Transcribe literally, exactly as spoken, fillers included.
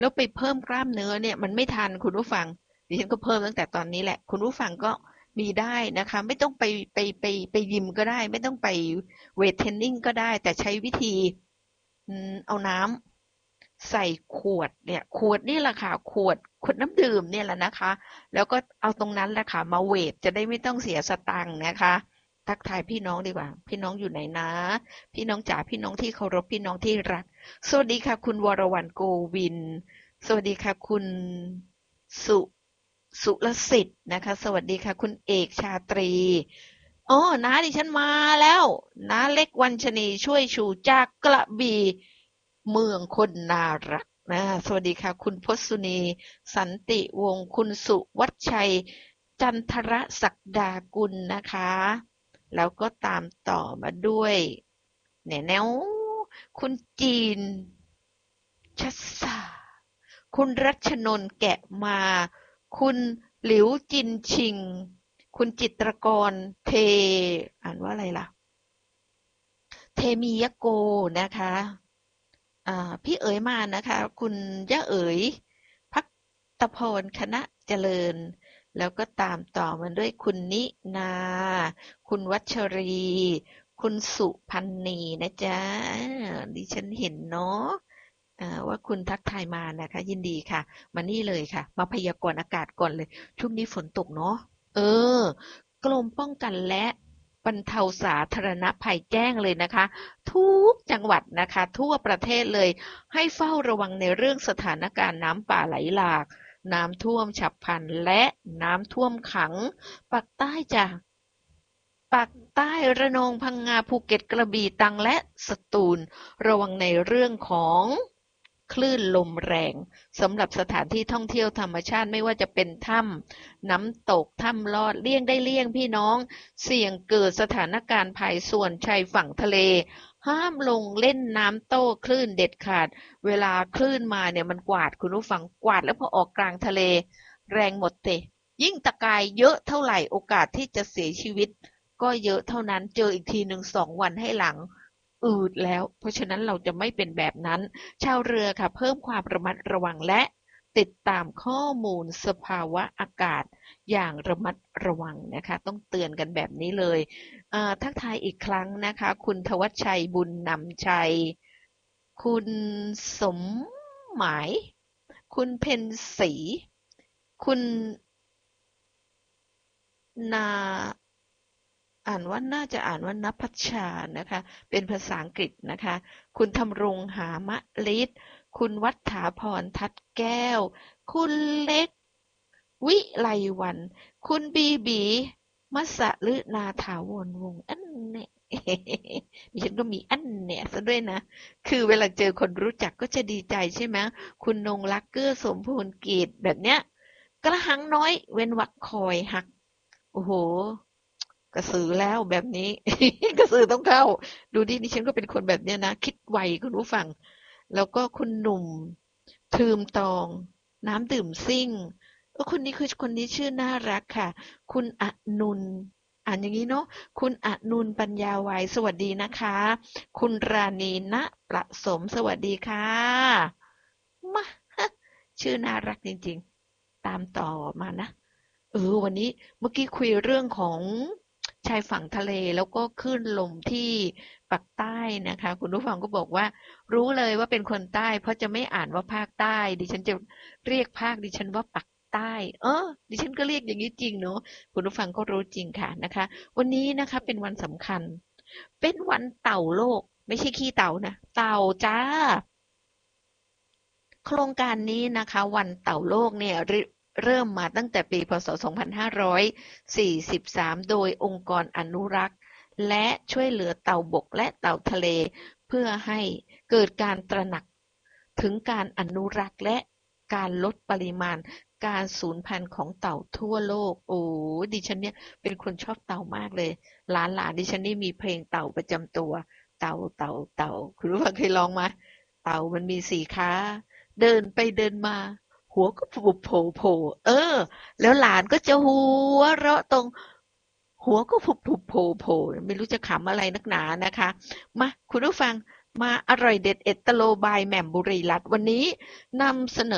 แล้วไปเพิ่มกล้ามเนื้อเนี่ยมันไม่ทันคุณผู้ฟังดิฉันก็เพิ่มตั้งแต่ตอนนี้แหละคุณผู้ฟังก็มีได้นะคะไม่ต้องไปไปไปไปยิมก็ได้ไม่ต้องไปเวทเทรนนิ่งก็ได้แต่ใช้วิธีอืมเอาน้ำใส่ขวดเนี่ยขวดนี่แหละค่ะขวดขวดน้ำดื่มเนี่ยแหละนะคะแล้วก็เอาตรงนั้นแหละค่ะมาเวทจะได้ไม่ต้องเสียสตังค์นะคะทักทายพี่น้องดีกว่าพี่น้องอยู่ไหนนะพี่น้องจ๋าพี่น้องที่เคารพพี่น้องที่รัก สวัสดีค่ะคุณวรวรรณโกวินสวัสดีค่ะคุณสุสุรสิทธิ์นะคะสวัสดีค่ะคุณเอกชาตรีอ๋อน้าดิฉันมาแล้วน้าเล็กวรรชนีช่วยชูจากกระบี่เมืองคนน่ารักนะสวัสดีค่ะคุณพศุนีสันติวงศ์คุณสุวัชชัยจันทรศักดากุลนะคะแล้วก็ตามต่อมาด้วยเนี่ยแนว คุณจีนชัสสาคุณรัชนนท์แกะมา คุณหลิวจินชิง คุณจิตรกรเทอ่านว่าอะไรล่ะ เทมียโกนะคะอ่าพี่เอ๋ยมานะคะ คุณย่าเอ๋ยภักตพรคณะเจริญ แล้วก็ตามต่อมาด้วยคุณนินา คุณวัชรี คุณสุพันนีนะจ๊ะดิฉันเห็นเนาะ อ่าว่าคุณทักทายมานะคะยินดีค่ะมานี่เลยค่ะมาพยากรณ์อากาศก่อนเลยช่วงนี้ฝนตกเนาะเออกรมป้องกันและบรรเทาสาธารณภัยแจ้งเลยนะคะทุกจังหวัดนะคะทั่วประเทศเลยให้เฝ้าระวังในเรื่องสถานการณ์น้ำป่าไหลหลากน้ำท่วมฉับพลันและน้ำท่วมขังปากใต้จ้ะ ปากใต้ระนองพังงาภูเก็ตกระบี่ตรังและสตูลระวังในเรื่องของคลื่นลมแรงสำหรับสถานที่ท่องเที่ยวธรรมชาติไม่ว่าจะเป็นถ้ำน้ำตกถ้ำลอดเลี่ยงได้เลี่ยงพี่น้องเสี่ยงเกิดสถานการณ์ภัยส่วนชายฝั่งทะเลห้ามลงเล่นน้ำโต้คลื่นเด็ดขาดเวลาคลื่นมาเนี่ยมันกวาดคุณผู้ฟังกวาดแล้วพอออกกลางทะเลแรงหมดเตะยิ่งตะกายเยอะเท่าไหร่โอกาสที่จะเสียชีวิต ก็เยอะเท่านั้นเจออีกทีหนึ่งสองวันให้หลังอืดแล้วเพราะฉะนั้นเราจะไม่เป็นแบบนั้นชาวเรือค่ะเพิ่มความระมัดระวังและติดตามข้อมูลสภาวะอากาศอย่างระมัดระวังนะคะต้องเตือนกันแบบนี้เลยทักทายอีกครั้งนะคะคุณทวัชชัยบุญนำชัยคุณสมหมายคุณเพ็ญศรีคุณนา อ่านว่าน่าจะอ่านว่านัพพัชชานะคะเป็นภาษาอังกฤษนะคะคุณธำรงหามะลิศคุณวัฏฐาพรทัดแก้วคุณเล็กวิไลวันคุณบีบีมัสลืนาถาวรวงศ์อันเนี่ยดิฉันก็มีอันเนี่ยซะด้วยนะคือเวลาเจอคนรู้จักก็จะดีใจใช่ไหมคุณนงรักเกื้อสมพูนกีตแบบเนี้ยกระหังน้อยเว้นวรรคคอยหักโอ้โห กระสือแล้วแบบนี้กระสือต้องเข้าดูดิดิฉันก็เป็นคนแบบเนี้ยนะคิดไวคุณผู้ฟังแล้วก็คุณหนุ่มทืมตองน้ำดื่มซิ่งเออคนนี้คือคนนี้ชื่อน่ารักค่ะคุณอนุนอ่านอย่างนี้เนาะคุณอนุนปัญญาไวยสวัสดีนะคะคุณราณีณประสมสวัสดีค่ะมาชื่อน่ารักจริงๆตามต่อมานะ เออวันนี้เมื่อกี้คุยเรื่องของชายฝั่งทะเลแล้วก็คลื่นลมที่ปากใต้นะคะคุณผู้ฟังก็บอกว่ารู้เลยว่าเป็นคนใต้เพราะจะไม่อ่านว่าภาคใต้ดิฉันจะเรียกภาคดิฉันว่าปักใต้เออดิฉันก็เรียกอย่างนี้จริงเนอะคุณผู้ฟังก็รู้จริงค่ะนะคะวันนี้นะคะเป็นวันสำคัญเป็นวันเต่าโลกไม่ใช่ขี้เต่านะเต่าจ้า โครงการนี้นะคะวันเต่าโลกเนี่ยริเริ่มมาตั้งแต่ปีพศสองพันห้าร้อยสี่สิบสามโดยองค์กรอนุรักษ์และช่วยเหลือเต่าบกและเต่าทะเลเพื่อให้เกิดการตระหนักถึงการอนุรักษ์และการลดปริมาณการสูญพันธุ์ของเต่าทั่วโลกโอ้ดิฉันเนี่ยเป็นคนชอบเต่ามากเลยหลานหลานดิฉันนี่มีเพลงเต่าประจำตัวเต่าเต่าเต่าคุณรู้ว่าเคยร้องไหมเต่ามันมีสี่ขา เดินไปเดินมาหัวก็โผล่โผล่โผล่เออแล้วหลานก็จะหัวเราะตรงหัวก็ผุบผุบโผล่โผล่ไม่รู้จะขำอะไรนักหนานะคะมาคุณผู้ฟังมาอร่อยเด็ดเอ็ดตะโลบายแหม่มบุรีรัตน์วันนี้นำเสนอ